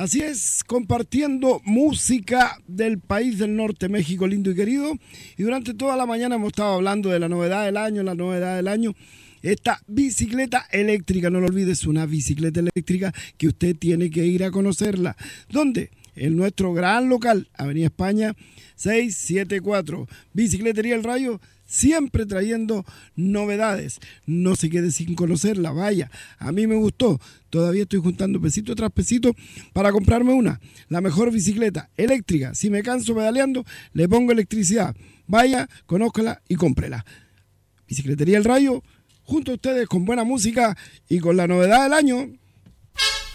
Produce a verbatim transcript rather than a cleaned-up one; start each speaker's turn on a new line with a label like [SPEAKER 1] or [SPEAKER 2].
[SPEAKER 1] Así es, compartiendo música del país del norte, México lindo y querido. Y durante toda la mañana hemos estado hablando de la novedad del año, la novedad del año. Esta bicicleta eléctrica, no lo olvides, una bicicleta eléctrica que usted tiene que ir a conocerla. ¿Dónde? En nuestro gran local, Avenida España seiscientos setenta y cuatro. Bicicletería El Rayo, siempre trayendo novedades. No se quede sin conocerla, vaya. A mí me gustó. Todavía estoy juntando pesito tras pesito para comprarme una. La mejor bicicleta eléctrica. Si me canso pedaleando, le pongo electricidad. Vaya, conózcala y cómprela. Bicicletería El Rayo, junto a ustedes con buena música y con la novedad del año.